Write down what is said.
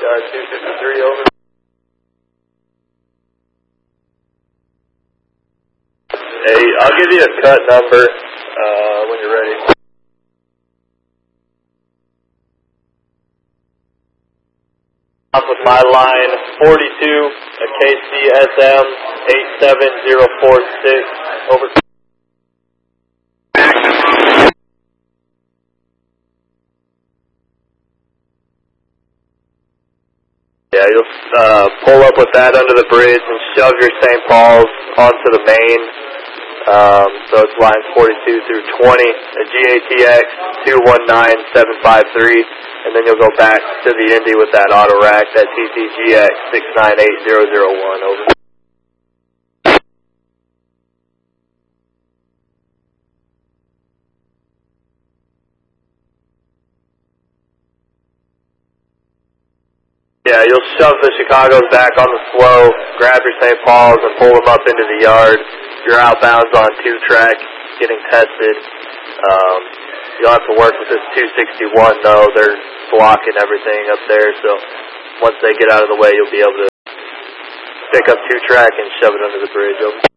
yard 253, over. Hey, I'll give you a cut number when you're ready. Off with my line 42, a KCSM 87046, over. Yeah, you'll pull up with that under the bridge and shove your St. Paul's onto the main. So it's lines 42 through 20, a GATX 219753, and then you'll go back to the Indy with that auto rack, that TCGX 698001, over. Yeah, you'll shove the Chicago's back on the slow, grab your St. Paul's and pull them up into the yard. Your outbound's on 2-track, getting tested. You'll have to work with this 261 though. They're blocking everything up there, so once they get out of the way, you'll be able to pick up 2-track and shove it under the bridge. Over.